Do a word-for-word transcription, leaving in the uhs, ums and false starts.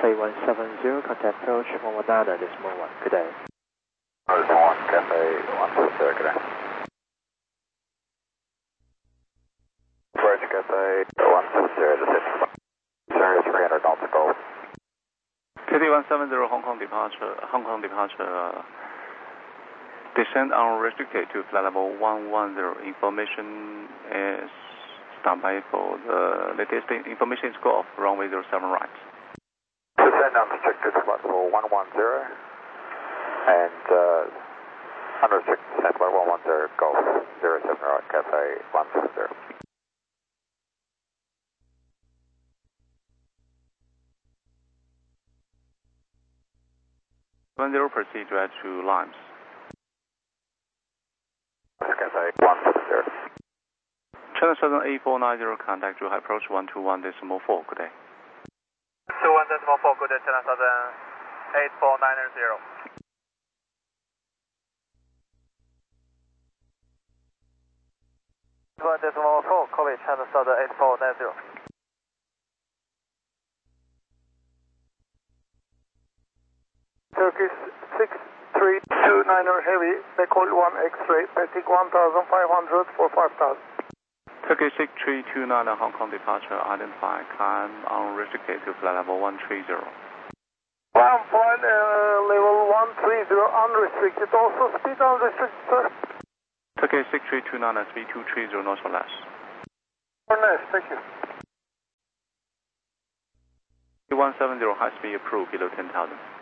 Cafe one seven zero, contact approach one one nine, decimal one. Good day. Decimal one, Cafe one seven zero, good day. Approach Cafe one seven zero, decimal one, three hundred nautical. K T one seven zero, Hong Kong departure, Hong Kong departure, uh, descend unrestricted to flight level one one zero. Information is standby for the latest information is go off runway zero seven right. Descend unrestricted flight level one one zero and uh, unrestricted descent flight one one zero, Golf zero seven right, Cafe one seven zero. one zero proceed direct to Limes. Cafe one seven zero. China Southern eight four nine zero, contact Zhuhai approach one two one decimal four, good day. two one decimal four, good day, China Southern eight four nine zero. one decimal four, copy, China Southern eight four nine zero. Turkish six three two niner heavy, backhole one X-ray, Pacific one thousand five hundred for five thousand. Turkey six three two nine, Hong Kong departure, identify, climb unrestricted to flight level one three zero. Climb flight uh, level one three zero, unrestricted, also speed unrestricted, sir. Turkey six three two nine, speed two three zero knots or less. Nice, thank you. one seven zero, high speed approved below ten thousand.